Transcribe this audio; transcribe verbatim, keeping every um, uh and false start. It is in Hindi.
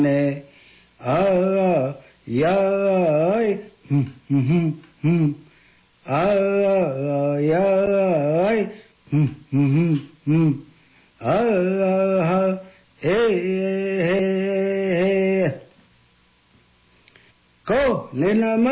ne a ya hum hum hum a ya hum hum hum a he he ko le na